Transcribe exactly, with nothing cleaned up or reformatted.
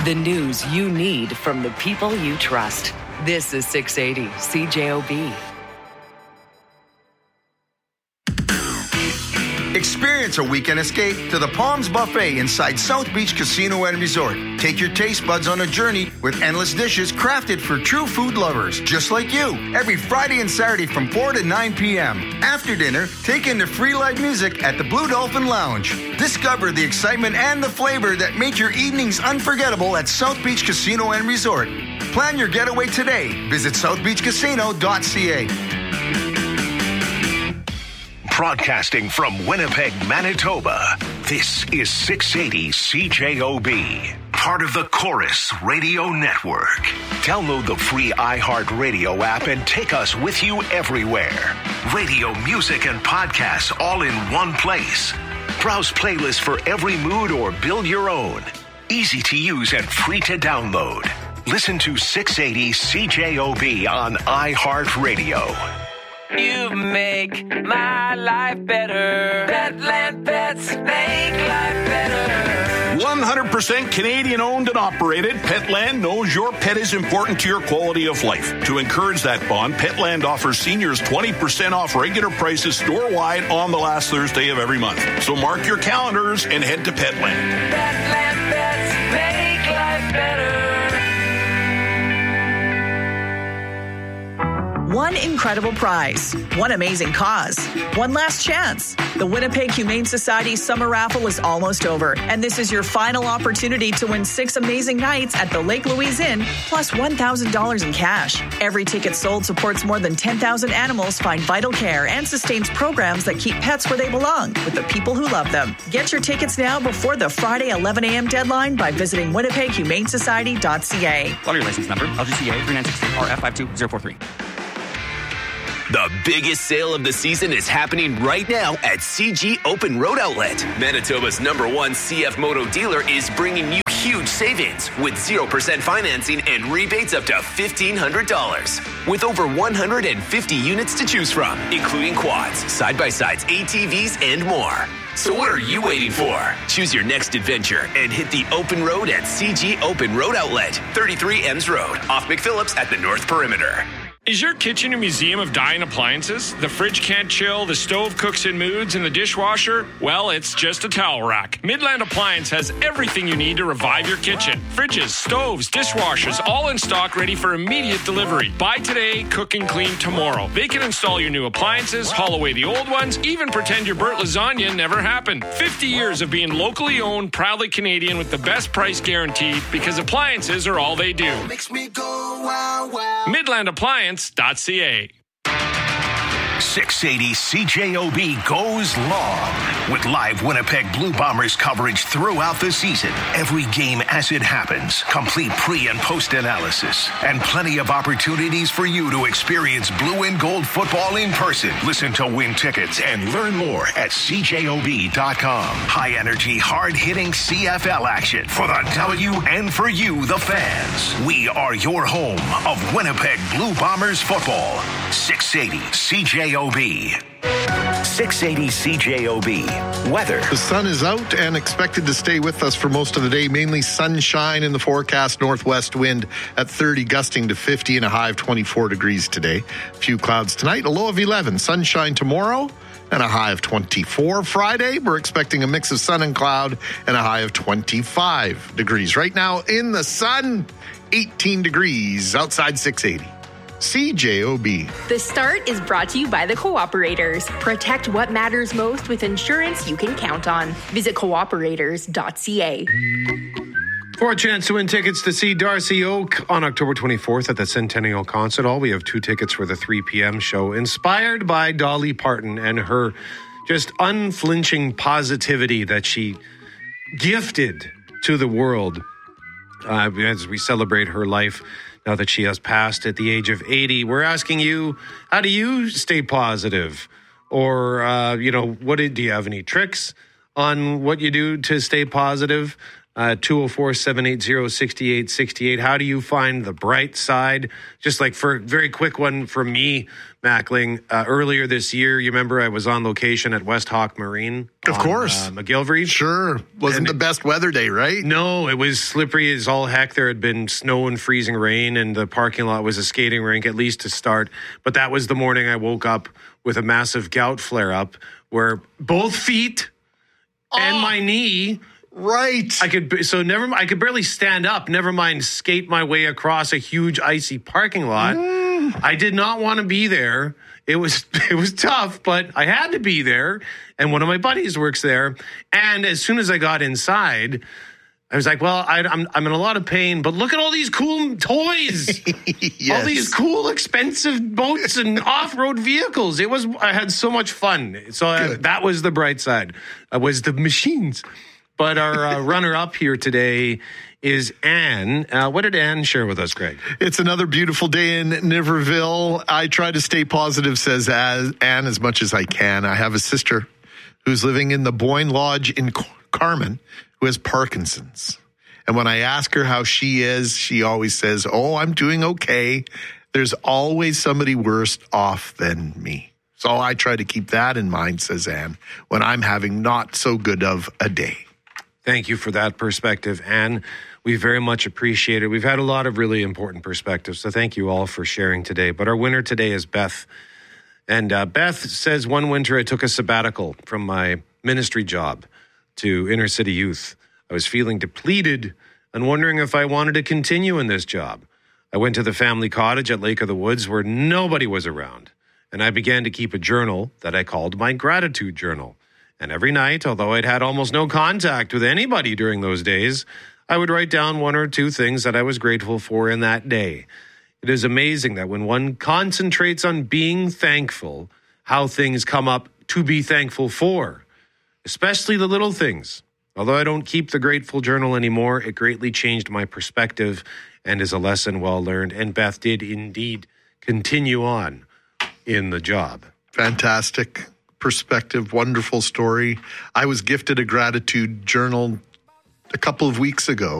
The news you need from the people you trust. This is six eighty C J O B. Experience a weekend escape to the Palms Buffet inside South Beach Casino and Resort. Take your taste buds on a journey with endless dishes crafted for true food lovers, just like you. Every Friday and Saturday from four to nine p.m. After dinner, take in the free live music at the Blue Dolphin Lounge. Discover the excitement and the flavor that make your evenings unforgettable at South Beach Casino and Resort. Plan your getaway today. Visit south beach casino dot c a. Broadcasting from Winnipeg, Manitoba, this is six eighty C J O B, part of the Chorus Radio Network. Download the free iHeartRadio app and take us with you everywhere. Radio, music, and podcasts all in one place. Browse playlists for every mood or build your own. Easy to use and free to download. Listen to six eighty C J O B on iHeartRadio. You make my life better. Petland Pets make life better. one hundred percent Canadian owned and operated, Petland knows your pet is important to your quality of life. To encourage that bond, Petland offers seniors twenty percent off regular prices store-wide on the last Thursday of every month. So mark your calendars and head to Petland. Petland Pets make life better. One incredible prize, one amazing cause, one last chance. The Winnipeg Humane Society Summer Raffle is almost over, and this is your final opportunity to win six amazing nights at the Lake Louise Inn, plus one thousand dollars in cash. Every ticket sold supports more than ten thousand animals find vital care and sustains programs that keep pets where they belong, with the people who love them. Get your tickets now before the Friday eleven a.m. deadline by visiting winnipeg humane society dot c a. Lottery license number, L G C A three nine six three R F five two zero four three. The biggest sale of the season is happening right now at C G Open Road Outlet. Manitoba's number one C F Moto dealer is bringing you huge savings with zero percent financing and rebates up to fifteen hundred dollars. With over one hundred fifty units to choose from, including quads, side-by-sides, A T Vs, and more. So what are you waiting for? Choose your next adventure and hit the open road at C G Open Road Outlet, thirty-three Ems Road, off McPhillips at the North Perimeter. Is your kitchen a museum of dying appliances? The fridge can't chill, the stove cooks in moods, and the dishwasher? Well, it's just a towel rack. Midland Appliance has everything you need to revive your kitchen. Fridges, stoves, dishwashers, all in stock, ready for immediate delivery. Buy today, cook and clean tomorrow. They can install your new appliances, haul away the old ones, even pretend your burnt lasagna never happened. fifty years of being locally owned, proudly Canadian, with the best price guaranteed, because appliances are all they do. Makes me go wow, wow. Midland Appliance dot c a. six eighty C J O B goes long with live Winnipeg Blue Bombers coverage throughout the season. Every game as it happens, complete pre- and post-analysis, and plenty of opportunities for you to experience blue and gold football in person. Listen to win tickets and learn more at c j o b dot com. High-energy, hard-hitting C F L action for the W and for you, the fans. We are your home of Winnipeg Blue Bombers football. six eighty C J O B. six eighty C J O B. Weather. The sun is out and expected to stay with us for most of the day. Mainly sunshine in the forecast. Northwest wind at thirty, gusting to fifty, and a high of twenty-four degrees today. A few clouds tonight, a low of eleven. Sunshine tomorrow and a high of twenty-four. Friday, we're expecting a mix of sun and cloud and a high of twenty-five degrees. Right now in the sun, eighteen degrees outside. Six eighty C J O B. The Start is brought to you by the Cooperators. Protect what matters most with insurance you can count on. Visit cooperators dot c a. For a chance to win tickets to see Darcy Oak on October twenty-fourth at the Centennial Concert Hall, we have two tickets for the three p.m. show, inspired by Dolly Parton and her just unflinching positivity that she gifted to the world uh, as we celebrate her life. Now that she has passed at the age of eighty, we're asking you, how do you stay positive? Or, uh, you know, what do, do you have any tricks on what you do to stay positive? Uh, two oh four, seven eight zero, six eight six eight. How do you find the bright side? Just like for a very quick one from me, Mackling. Uh, earlier this year, you remember I was on location at West Hawk Marine. Of on, course. Uh, McGillivray. Sure. Wasn't And the best weather day, right? No, it was slippery as all heck. There had been snow and freezing rain, and the parking lot was a skating rink, at least to start. But that was the morning I woke up with a massive gout flare-up where both feet oh. and my knee... Right. I could so never I could barely stand up, never mind skate my way across a huge icy parking lot. Mm. I did not want to be there. It was it was tough, but I had to be there. And one of my buddies works there. And as soon as I got inside, I was like, well, I, I'm I'm in a lot of pain, but look at all these cool toys. Yes. All these cool, expensive boats and off-road vehicles. It was I had so much fun. So uh, that was the bright side. Uh, was the machines. But our uh, runner-up here today is Anne. Uh, what did Anne share with us, Greg? It's another beautiful day in Niverville. I try to stay positive, says as, Anne, as much as I can. I have a sister who's living in the Boyne Lodge in Carmen who has Parkinson's. And when I ask her how she is, she always says, oh, I'm doing okay. There's always somebody worse off than me. So I try to keep that in mind, says Anne, when I'm having not so good of a day. Thank you for that perspective, Anne. We very much appreciate it. We've had a lot of really important perspectives, so thank you all for sharing today. But our winner today is Beth. And uh, Beth says, one winter I took a sabbatical from my ministry job to inner city youth. I was feeling depleted and wondering if I wanted to continue in this job. I went to the family cottage at Lake of the Woods where nobody was around. And I began to keep a journal that I called my gratitude journal. And every night, although I'd had almost no contact with anybody during those days, I would write down one or two things that I was grateful for in that day. It is amazing that when one concentrates on being thankful, how things come up to be thankful for, especially the little things. Although I don't keep the grateful journal anymore, it greatly changed my perspective and is a lesson well learned. And Beth did indeed continue on in the job. Fantastic perspective, wonderful story. I was gifted a gratitude journal a couple of weeks ago.